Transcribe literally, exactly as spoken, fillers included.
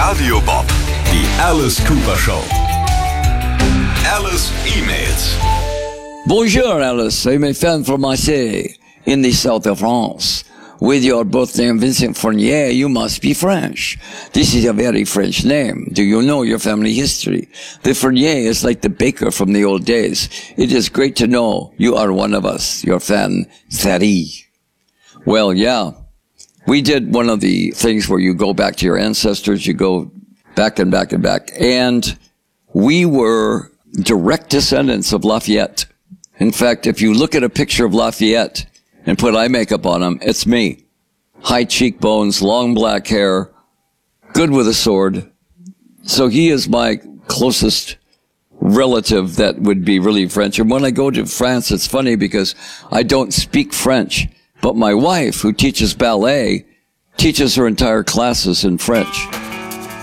Radio Bob, die Alice Cooper Show. Alice E-Mails. Bonjour, Alice. I'm a fan from Marseille, in the south of France. With your birth name Vincent Fournier, you must be French. This is a very French name. Do you know your family history? The Fournier is like the baker from the old days. It is great to know you are one of us, your fan, Thierry. Well, yeah. We did one of the things where you go back to your ancestors, you go back and back and back. And we were direct descendants of Lafayette. In fact, if you look at a picture of Lafayette and put eye makeup on him, it's me. High cheekbones, long black hair, good with a sword. So he is my closest relative that would be really French. And when I go to France, it's funny because I don't speak French, but my wife, who teaches ballet, teaches her entire classes in French.